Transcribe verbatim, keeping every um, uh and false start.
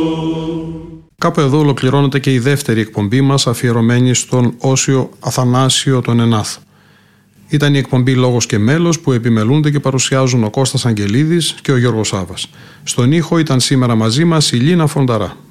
Κάπου εδώ ολοκληρώνεται και η δεύτερη εκπομπή μας, αφιερωμένη στον Όσιο Αθανάσιο τον Ενάθ. Ήταν η εκπομπή «Λόγος και μέλος» που επιμελούνται και παρουσιάζουν ο Κώστας Αγγελίδης και ο Γιώργος Σάβας. Στον ήχο ήταν σήμερα μαζί μας η Λίνα Φονταρά.